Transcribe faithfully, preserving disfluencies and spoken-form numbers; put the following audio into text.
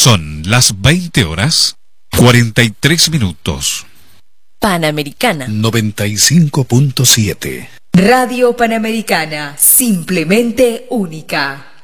Son las veinte horas cuarenta y tres minutos. Panamericana noventa y cinco punto siete. Radio Panamericana, simplemente única.